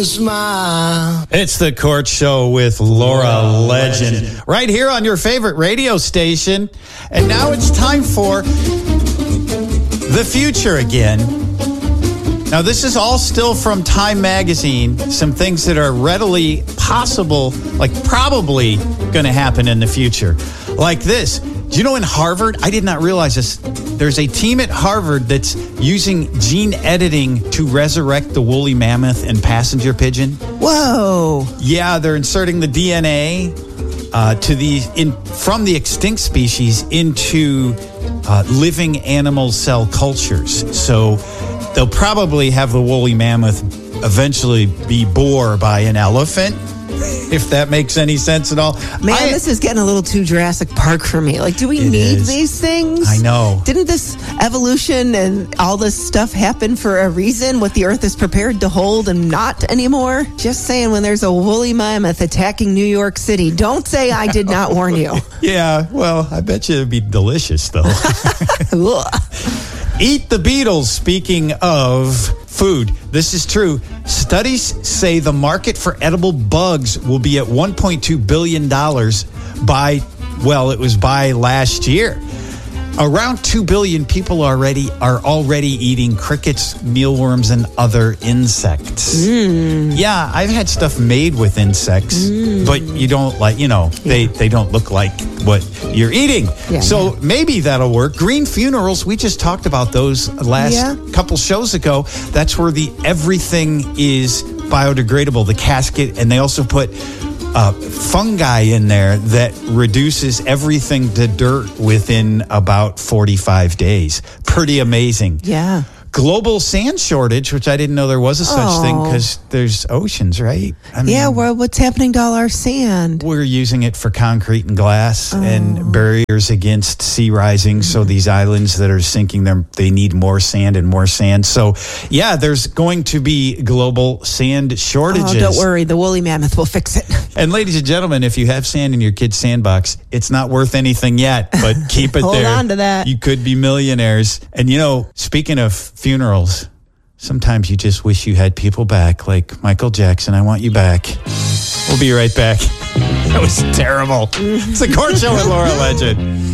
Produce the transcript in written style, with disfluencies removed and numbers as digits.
Smile. It's the Court Show with Laura Legend, right here on your favorite radio station. And now it's time for the future again. Now, this is all still from Time Magazine. Some things that are readily possible, like probably going to happen in the future. Like this. Do you know in Harvard, I did not realize this, there's a team at Harvard that's using gene editing to resurrect the woolly mammoth and passenger pigeon. Whoa. Yeah, they're inserting the DNA from the extinct species into living animal cell cultures. So they'll probably have the woolly mammoth eventually be bored by an elephant, if that makes any sense at all. Man, this is getting a little too Jurassic Park for me. Like, do we need these things? I know. Didn't this evolution and all this stuff happen for a reason? What the Earth is prepared to hold and not anymore? Just saying, when there's a woolly mammoth attacking New York City, don't say I did not warn you. Yeah, well, I bet you it'd be delicious, though. Eat the Beatles. Speaking of food, this is true. Studies say the market for edible bugs will be at $1.2 billion by last year. Around 2 billion people are already eating crickets, mealworms, and other insects. Yeah, I've had stuff made with insects, but you don't they don't look like what you're eating. Yeah, so maybe that'll work. Green funerals, we just talked about those last couple shows ago. That's where everything is biodegradable, the casket, and they also put fungi in there that reduces everything to dirt within about 45 days. Pretty amazing. Yeah. Global sand shortage, which I didn't know there was a such thing because there's oceans, right? I mean, well, what's happening to all our sand? We're using it for concrete and glass and barriers against sea rising. So these islands that are sinking, they need more sand and more sand. So, yeah, there's going to be global sand shortages. Oh, don't worry. The woolly mammoth will fix it. And ladies and gentlemen, if you have sand in your kid's sandbox, it's not worth anything yet, but keep it Hold there. Hold on to that. You could be millionaires. And, speaking of funerals, sometimes you just wish you had people back, like Michael Jackson. I want you back. We'll be right back. That was terrible. It's the Court Show with Laura Legend.